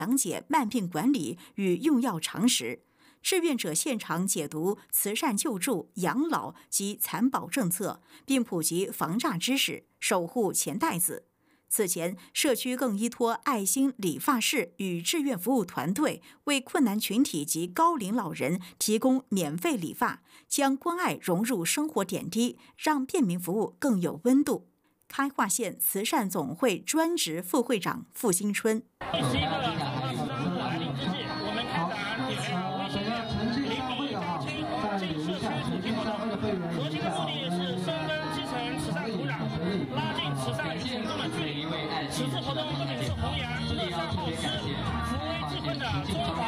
讲解慢病管理与用药常识。志愿者现场解读慈善救助、养老及残保政策，并普及防诈知识，守护钱袋子。此前，社区更依托爱心理发室与志愿服务团队，为困难群体及高龄老人提供免费理发，将关爱融入生活点滴，让便民服务更有温度。开化县慈善总会专职副会长傅新春。 拉近慈善与群众的距离。此次活动不仅是弘扬乐善好施、扶危济困的中国